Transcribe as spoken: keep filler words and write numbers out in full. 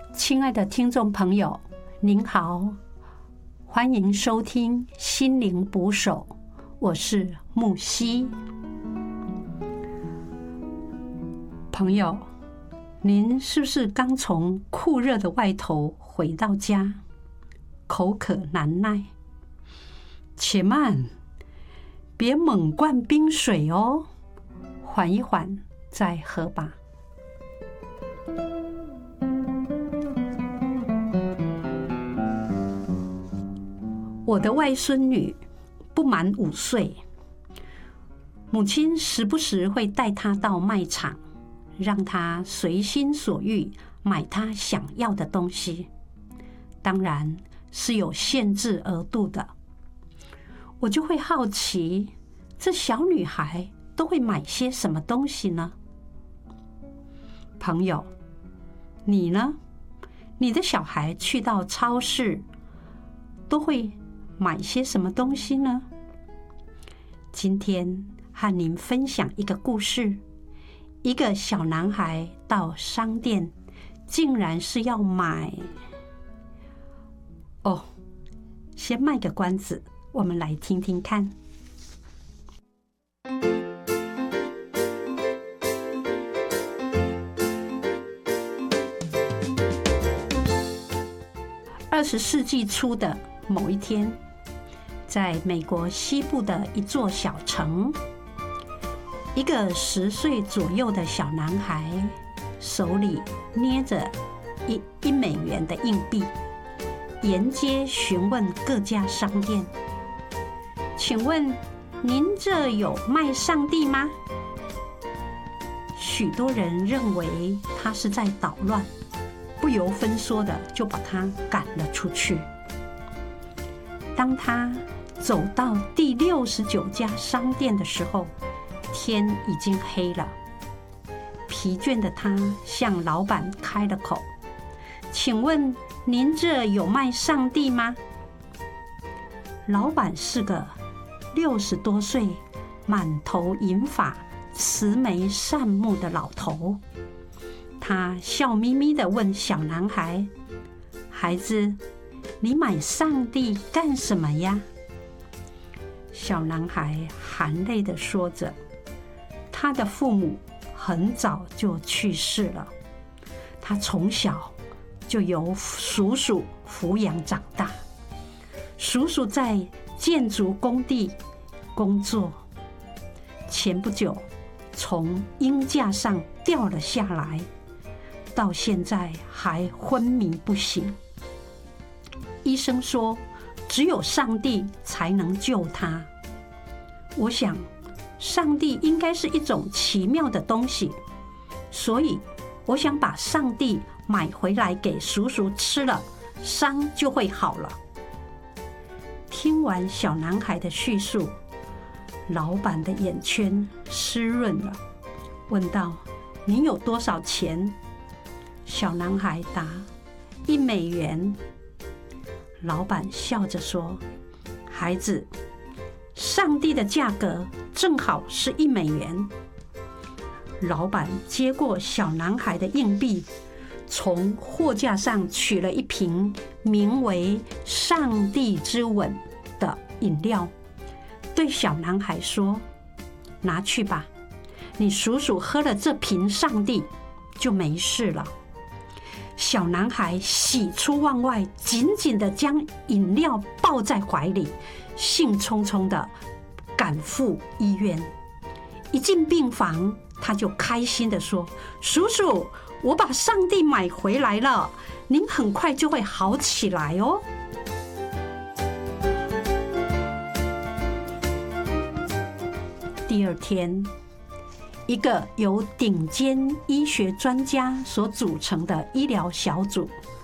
亲爱的听众朋友，您好，欢迎收听心灵捕手，我是木西。朋友，您是不是刚从酷热的外头回到家，口渴难耐？且慢，别猛灌冰水哦，缓一缓再喝吧。我的外孙女不满五岁，母亲时不时会带她到卖场，让她随心所欲买她想要的东西，当然是有限制额度的。我就会好奇，这小女孩都会买些什么东西呢？朋友，你呢？你的小孩去到超市都会买些什么东西呢？今天和您分享一个故事，一个小男孩到商店，竟然是要买……哦，先卖个关子，我们来听听看。二十世纪初的某一天，在美国西部的一座小城，一个十岁左右的小男孩手里捏着一一美元的硬币，沿街询问各家商店：“请问您这有卖上帝吗？”许多人认为他是在捣乱，不由分说的就把他赶了出去。当他走到第六十九家商店的时候，天已经黑了。疲倦的他向老板开了口：“请问您这有卖上帝吗？”老板是个六十多岁、满头银发、慈眉善目的老头。他笑眯眯地问小男孩：“孩子，你买上帝干什么呀？”小男孩含泪地说着，他的父母很早就去世了，他从小就由叔叔抚养长大。叔叔在建筑工地工作，前不久从鹰架上掉了下来，到现在还昏迷不醒。医生说，只有上帝才能救他。我想，上帝应该是一种奇妙的东西，所以我想把上帝买回来给叔叔吃了，伤就会好了。听完小男孩的叙述，老板的眼圈湿润了，问道：“你有多少钱？”小男孩答：“一美元。”老板笑着说：“孩子，上帝的价格正好是一美元。”老板接过小男孩的硬币，从货架上取了一瓶名为“上帝之吻”的饮料，对小男孩说：“拿去吧，你叔叔喝了这瓶上帝就没事了。”小男孩喜出望外，紧紧地将饮料抱在怀里，兴冲冲地赶赴医院。一进病房，他就开心地说：“叔叔，我把上帝买回来了，您很快就会好起来哦。”第二天，一个由顶尖医学专家所组成的医疗小组